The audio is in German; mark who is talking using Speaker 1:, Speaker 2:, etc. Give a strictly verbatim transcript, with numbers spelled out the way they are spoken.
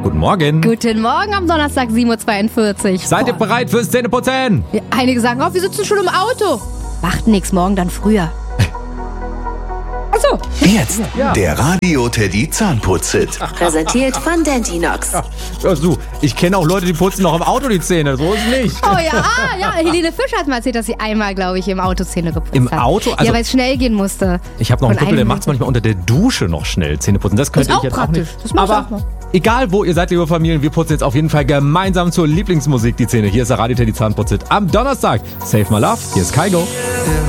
Speaker 1: Guten Morgen.
Speaker 2: Guten Morgen am Donnerstag, sieben Uhr zweiundvierzig.
Speaker 1: Seid ihr
Speaker 2: Boah.
Speaker 1: bereit fürs Zähneputzen?
Speaker 2: Ja, einige sagen, oh, wir sitzen schon im Auto. Macht nix, morgen dann früher. Achso.
Speaker 3: Jetzt der Radio-Teddy Zahnputz-Hit.
Speaker 4: Präsentiert von Dentinox.
Speaker 1: Ja, so. Ich kenne auch Leute, die putzen noch im Auto die Zähne. So ist es nicht.
Speaker 2: Oh ja, ah, ja, Helene Fischer hat mal erzählt, dass sie einmal, glaube ich, im Auto Zähne geputzt
Speaker 1: Im
Speaker 2: hat.
Speaker 1: Auto? Also-
Speaker 2: ja, weil es schnell gehen musste.
Speaker 1: Ich habe noch einen
Speaker 2: Von
Speaker 1: Kumpel, der
Speaker 2: einem-
Speaker 1: macht es manchmal unter der Dusche noch schnell Zähne putzen. Das könnte
Speaker 2: ist
Speaker 1: ich
Speaker 2: auch
Speaker 1: jetzt
Speaker 2: praktisch.
Speaker 1: auch nicht.
Speaker 2: Das mach ich
Speaker 1: Aber
Speaker 2: auch mal.
Speaker 1: egal, wo ihr seid, liebe Familien, wir putzen jetzt auf jeden Fall gemeinsam zur Lieblingsmusik die Zähne. Hier ist der Radio-Teddy Zahnputz-Hit am Donnerstag. Save my love. Hier ist Kaigo.